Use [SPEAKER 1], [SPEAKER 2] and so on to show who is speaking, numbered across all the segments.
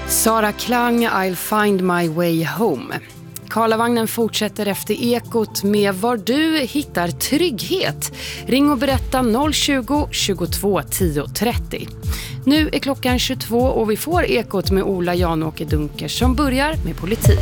[SPEAKER 1] Sara Klang, I'll find my way home. Karlavagnen fortsätter efter Ekot med var du hittar trygghet. Ring och berätta 020 22 10 30. Nu är klockan 22 och vi får Ekot med Ola Janåker Dunkers som börjar med politik.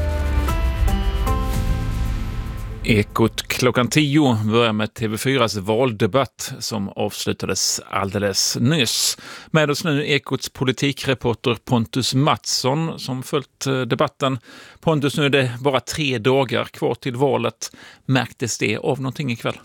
[SPEAKER 2] Ekot klockan 10 börjar med TV4s valdebatt som avslutades alldeles nyss. Med oss nu Ekots politikreporter Pontus Mattsson som följt debatten. Pontus, nu är det bara 3 dagar kvar till valet. Märktes det av någonting ikväll?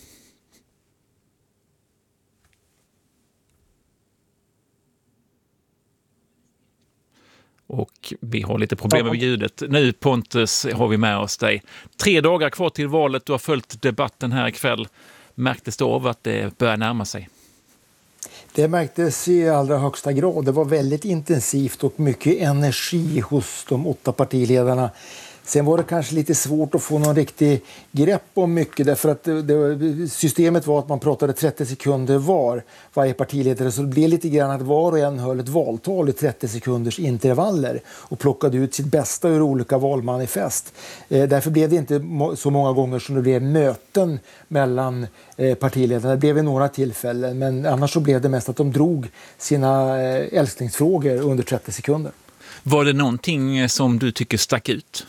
[SPEAKER 2] Och vi har lite problem med ljudet. Nu Pontus har vi med oss dig. 3 dagar kvar till valet. Du har följt debatten här ikväll. Märktes det av att det börjar närma sig?
[SPEAKER 3] Det märktes i allra högsta grad. Det var väldigt intensivt och mycket energi hos de 8 partiledarna. Sen var det kanske lite svårt att få någon riktig grepp om mycket därför att systemet var att man pratade 30 sekunder varje partiledare, så det blev lite grann att var och en höll ett valtal i 30 sekunders intervaller och plockade ut sitt bästa ur olika valmanifest. Därför blev det inte så många gånger som det blev möten mellan partiledarna. Det blev i några tillfällen, men annars så blev det mest att de drog sina älsklingsfrågor under 30 sekunder.
[SPEAKER 2] Var det någonting som du tycker stack ut?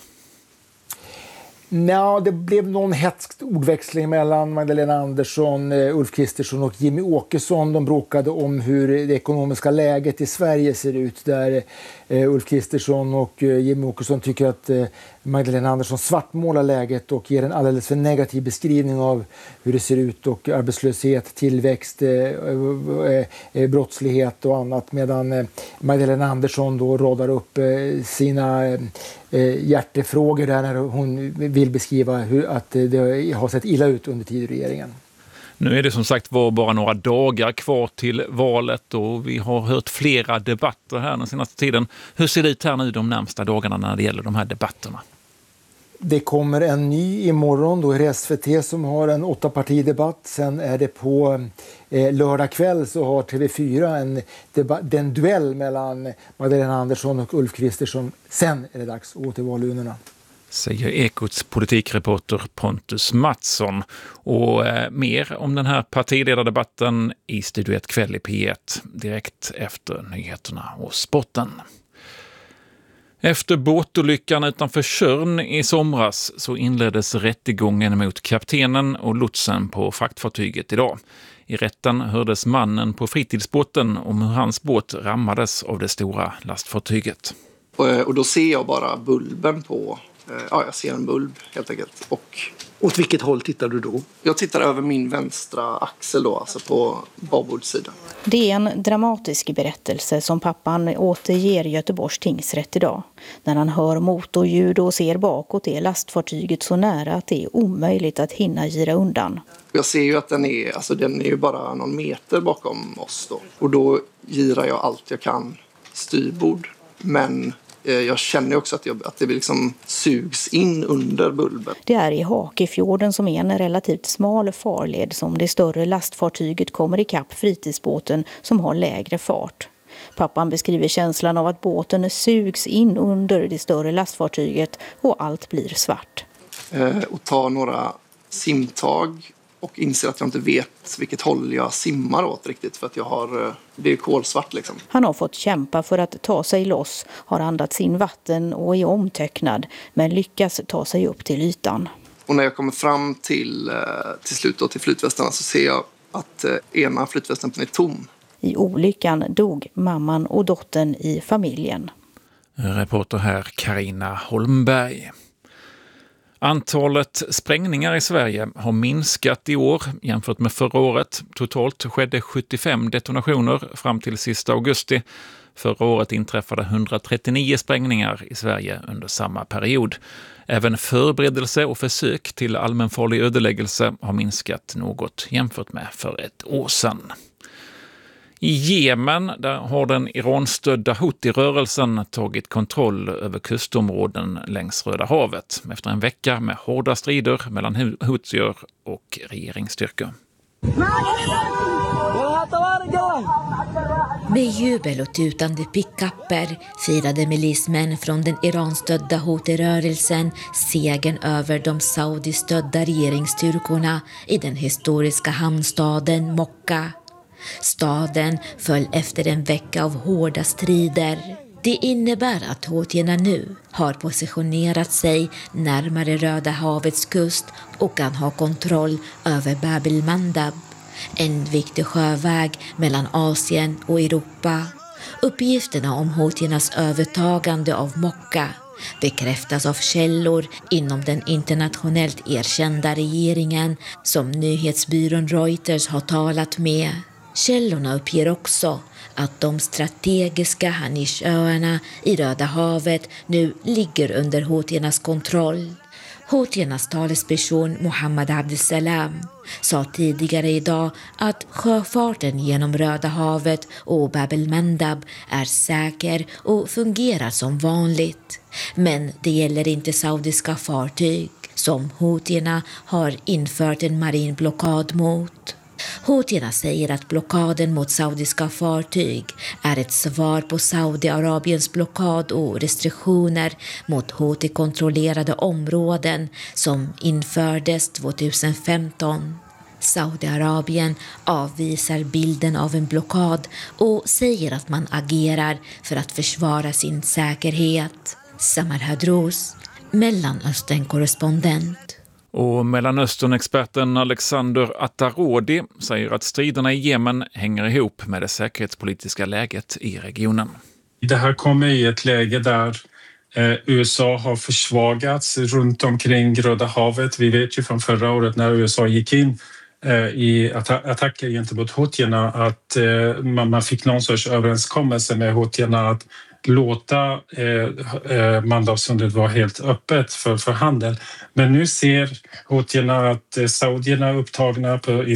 [SPEAKER 3] Ja, det blev någon hetsk ordväxling mellan Magdalena Andersson, Ulf Kristersson och Jimmy Åkesson. De bråkade om hur det ekonomiska läget i Sverige ser ut, där Ulf Kristersson och Jimmy Åkesson tycker att Magdalena Andersson svartmålar läget och ger en alldeles för negativ beskrivning av hur det ser ut, och arbetslöshet, tillväxt, brottslighet och annat, medan Magdalena Andersson då radar upp sina hjärtefrågor där när hon vill beskriva att det har sett illa ut under tid i regeringen.
[SPEAKER 2] Nu är det som sagt bara några dagar kvar till valet och vi har hört flera debatter här den senaste tiden. Hur ser det ut här nu de närmsta dagarna när det gäller de här debatterna?
[SPEAKER 3] Det kommer en ny imorgon, då är det SVT som har en 8-partidebatt. Sen är det på lördag kväll så har TV4 en duell mellan Magdalena Andersson och Ulf Kristersson. Sen är det dags att gå till valurnorna.
[SPEAKER 2] Säger Ekots politikreporter Pontus Mattsson. Och mer om den här partiledardebatten i Studio 1 kväll i P1 direkt efter nyheterna och sporten. Efter båtolyckan utanför Tjörn i somras så inleddes rättegången mot kaptenen och lotsen på fraktfartyget idag. I rätten hördes mannen på fritidsbåten om hur hans båt rammades av det stora lastfartyget.
[SPEAKER 4] Och då ser jag bara bulben på, jag ser en bulb helt enkelt. Och
[SPEAKER 5] åt vilket håll tittar du då?
[SPEAKER 4] Jag tittar över min vänstra axel då, alltså på babordssidan.
[SPEAKER 6] Det är en dramatisk berättelse som pappan återger Göteborgs tingsrätt idag. När han hör motorljud och ser bakåt är lastfartyget så nära att det är omöjligt att hinna gira undan.
[SPEAKER 4] Jag ser ju att den är ju bara någon meter bakom oss då. Och då girar jag allt jag kan styrbord. Men jag känner också att det liksom sugs in under bulben.
[SPEAKER 6] Det är i Hakefjorden, som är en relativt smal farled, som det större lastfartyget kommer ikapp fritidsbåten som har lägre fart. Pappan beskriver känslan av att båten sugs in under det större lastfartyget och allt blir svart.
[SPEAKER 4] Och ta några simtag och inser att jag inte vet vilket håll jag simmar åt riktigt, för att det är kolsvart liksom.
[SPEAKER 6] Han har fått kämpa för att ta sig loss, har andats in vatten och är omtöcknad, men lyckas ta sig upp till ytan.
[SPEAKER 4] Och när jag kommer fram till slut då, till flytvästarna, så ser jag att ena flytvästen är tom.
[SPEAKER 6] I olyckan dog mamman och dottern i familjen.
[SPEAKER 2] Reporter här Carina Holmberg. Antalet sprängningar i Sverige har minskat i år jämfört med förra året. Totalt skedde 75 detonationer fram till sista augusti. Förra året inträffade 139 sprängningar i Sverige under samma period. Även förberedelse och försök till allmänfarlig ödeläggelse har minskat något jämfört med för ett år sedan. I Jemen där har den Iran-stödda Houthi-rörelsen tagit kontroll över kustområden längs Röda havet efter en vecka med hårda strider mellan Houthier och regeringsstyrkor.
[SPEAKER 7] Med jubel och tutande pickapper firade milismän från den Iran-stödda Houthi-rörelsen segern över de Saudi-stödda regeringsstyrkorna i den historiska hamnstaden Mokka. Staden föll efter en vecka av hårda strider. Det innebär att houtierna nu har positionerat sig närmare Röda havets kust och kan ha kontroll över Bab el-Mandab, en viktig sjöväg mellan Asien och Europa. Uppgifterna om houtiernas övertagande av Mokka bekräftas av källor inom den internationellt erkända regeringen som nyhetsbyrån Reuters har talat med. Källorna uppger också att de strategiska Hanishöarna i Röda havet nu ligger under houtiernas kontroll. Houtiernas talesperson Mohammed Abdessalam sa tidigare idag att sjöfarten genom Röda havet och Bab el-Mandab är säker och fungerar som vanligt. Men det gäller inte saudiska fartyg som houtierna har infört en marin blockad mot. Houtierna säger att blockaden mot saudiska fartyg är ett svar på Saudiarabiens blockad och restriktioner mot Houthi-kontrollerade områden som infördes 2015. Saudiarabien avvisar bilden av en blockad och säger att man agerar för att försvara sin säkerhet. Samar Hadrous, Mellanöstern-korrespondent.
[SPEAKER 2] Och Mellanöstern-experten Alexander Atarodi säger att striderna i Jemen hänger ihop med det säkerhetspolitiska läget i regionen.
[SPEAKER 8] Det här kommer i ett läge där USA har försvagats runt omkring Röda havet. Vi vet ju från förra året när USA gick in i attacker gentemot houtierna att man fick någon sorts överenskommelse med houtierna att låta Mandabsundet vara helt öppet för handel. Men nu ser houtierna att saudierna är upptagna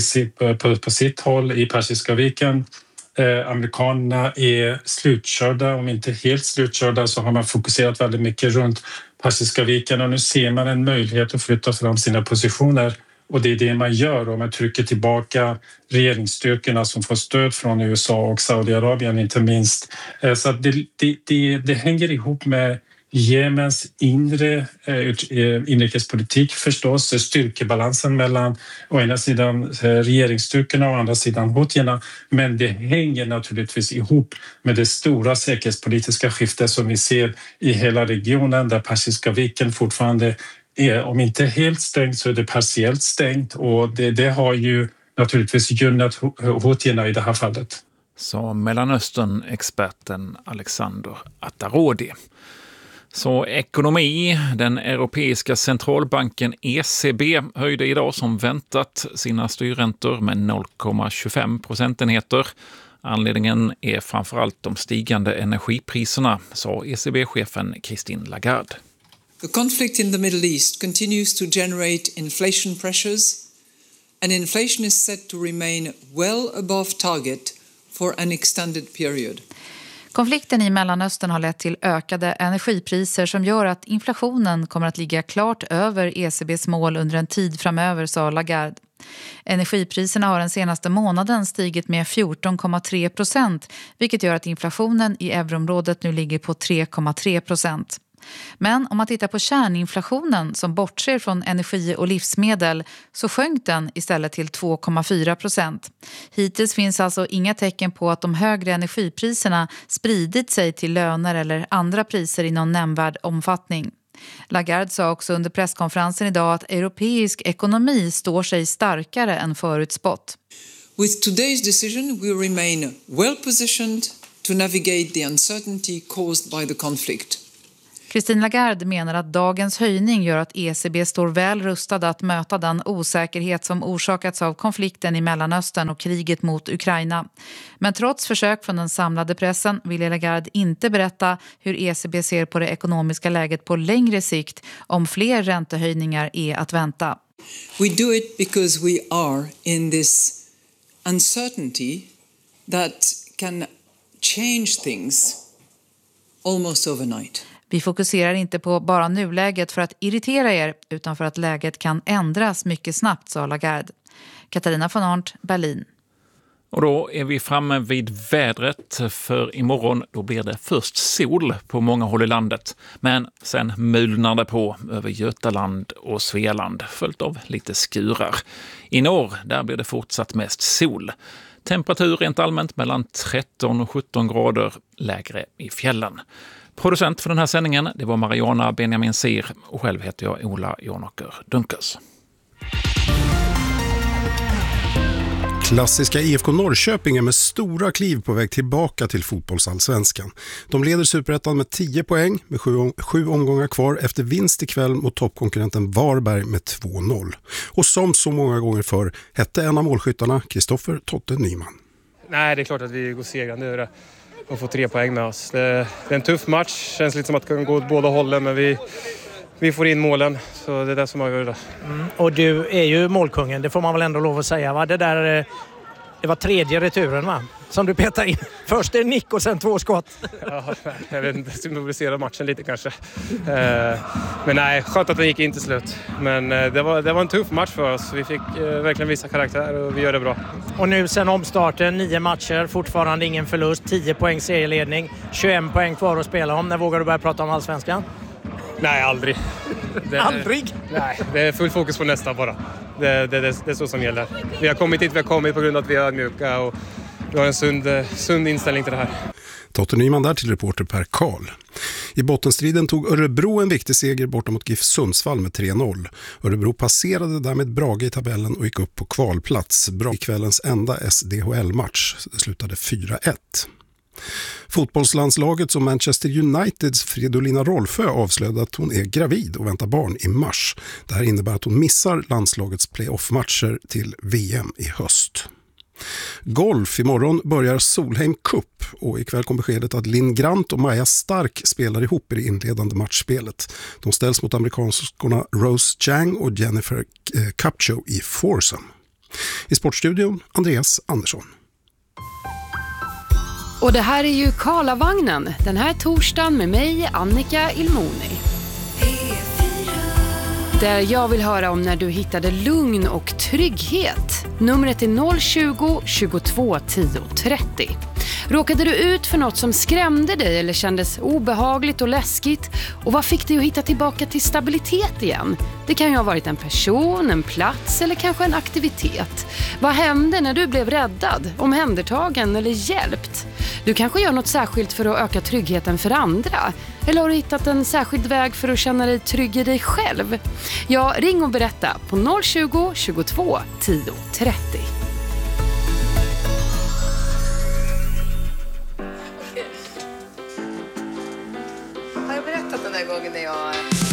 [SPEAKER 8] på sitt håll i Persiska viken. Amerikanerna är slutkörda, om inte helt slutkörda så har man fokuserat väldigt mycket runt Persiska viken och nu ser man en möjlighet att flytta fram sina positioner. Och det är det man gör och man trycker tillbaka regeringsstyrkorna som får stöd från USA och Saudiarabien inte minst. Så att det hänger ihop med Jemens inre inrikespolitik förstås, styrkebalansen mellan å ena sidan regeringsstyrkorna och å andra sidan houtierna. Men det hänger naturligtvis ihop med det stora säkerhetspolitiska skiftet som vi ser i hela regionen där Persiska viken fortfarande är, om inte helt stängt så är det partiellt stängt och det har ju naturligtvis gynnat houtierna i det här fallet.
[SPEAKER 2] Så Mellanöstern-experten Alexander Atarodi. Så ekonomi, den europeiska centralbanken ECB höjde idag som väntat sina styrräntor med 0,25 procentenheter. Anledningen är framförallt de stigande energipriserna, sa ECB-chefen Christine Lagarde.
[SPEAKER 9] The conflict in the Middle East continues to generate inflation pressures, and inflation is set to remain well above target for an extended period.
[SPEAKER 10] Konflikten i Mellanöstern har lett till ökade energipriser som gör att inflationen kommer att ligga klart över ECBs mål under en tid framöver, sa Lagarde. Energipriserna har den senaste månaden stigit med 14,3%, vilket gör att inflationen i euroområdet nu ligger på 3,3%. Men om man tittar på kärninflationen som bortser från energi och livsmedel så sjönk den istället till 2,4%. Hittills finns alltså inga tecken på att de högre energipriserna spridit sig till löner eller andra priser i någon nämnvärd omfattning. Lagarde sa också under presskonferensen idag att europeisk ekonomi står sig starkare än förutspått.
[SPEAKER 9] With today's decision we remain well positioned to navigate the uncertainty caused by the conflict.
[SPEAKER 10] Christine Lagarde menar att dagens höjning gör att ECB står väl rustad att möta den osäkerhet som orsakats av konflikten i Mellanöstern och kriget mot Ukraina. Men trots försök från den samlade pressen vill Lagarde inte berätta hur ECB ser på det ekonomiska läget på längre sikt om fler räntehöjningar är att vänta.
[SPEAKER 9] We do it because we are in this uncertainty that can change things almost overnight.
[SPEAKER 10] Vi fokuserar inte på bara nuläget för att irritera er utan för att läget kan ändras mycket snabbt, sa Lagarde. Katarina von Arndt, Berlin.
[SPEAKER 2] Och då är vi framme vid vädret, för imorgon då blir det först sol på många håll i landet. Men sen mulnar det på över Götaland och Svealand, följt av lite skurar. I norr där blir det fortsatt mest sol. Temperatur rent allmänt mellan 13 och 17 grader, lägre i fjällen. Producent för den här sändningen det var Mariana Benjamin Sir och själv heter jag Ola Jonåker Dunkers.
[SPEAKER 11] Klassiska IFK Norrköping är med stora kliv på väg tillbaka till fotbollsallsvenskan. De leder Superettan med 10 poäng med 7 omgångar kvar efter vinst ikväll mot toppkonkurrenten Varberg med 2-0. Och som så många gånger förr hette en av målskyttarna Kristoffer Totte Nyman.
[SPEAKER 12] Nej, det är klart att vi går segrande över det och får 3 poäng med oss. Det är en tuff match, känns lite som att det kan gå åt båda hållen, men vi får in målen, så det är det som avgör det.
[SPEAKER 5] Och du är ju målkungen, det får man väl ändå lov att säga, va? Det var 3:e returen, va? Som du petar in. Först en nick och sen 2 skott. Ja,
[SPEAKER 12] jag vet inte, symboliserar matchen lite kanske. Men nej, skönt att den gick in till slut. Men det var en tuff match för oss. Vi fick verkligen visa karaktär och vi gör det bra.
[SPEAKER 5] Och nu sen omstarten, 9 matcher, fortfarande ingen förlust, 10 poäng serieledning, 21 poäng kvar att spela om. När vågar du börja prata om allsvenskan?
[SPEAKER 12] Nej, aldrig.
[SPEAKER 5] Aldrig?
[SPEAKER 12] Nej, det är full fokus på nästa bara. Det är så som gäller. Vi har kommit hit vi har kommit på grund av att vi är mjuka och vi har en sund inställning till det här.
[SPEAKER 11] Totte Nyman där till reporter Per Karl. I bottenstriden tog Örebro en viktig seger borta mot GIF Sundsvall med 3-0. Örebro passerade därmed Brage i tabellen och gick upp på kvalplats. Bra i kvällens enda SDHL-match. Det slutade 4-1. Fotbollslandslagets och Manchester Uniteds Fridolina Rolfö avslöjade att hon är gravid och väntar barn i mars. Det här innebär att hon missar landslagets playoff-matcher till VM i höst. Golf, imorgon börjar Solheim Cup och ikväll kom beskedet att Linn Grant och Maja Stark spelar ihop i det inledande matchspelet. De ställs mot amerikanskorna Rose Chang och Jennifer Capcho i foursome. I Sportstudion, Andreas Andersson.
[SPEAKER 1] Och det här är ju Karlavagnen, den här torsdagen med mig, Annika Ilmoni. Där jag vill höra om när du hittade lugn och trygghet. Numret är 020 22 10 30. Råkade du ut för något som skrämde dig eller kändes obehagligt och läskigt? Och vad fick dig att hitta tillbaka till stabilitet igen? Det kan ju ha varit en person, en plats eller kanske en aktivitet. Vad hände när du blev räddad, omhändertagen eller hjälpt? Du kanske gör något särskilt för att öka tryggheten för andra. Eller har du hittat en särskild väg för att känna dig trygg i dig själv? Ja, ring och berätta på 020 22 10 30.
[SPEAKER 13] Har jag berättat den där gången när jag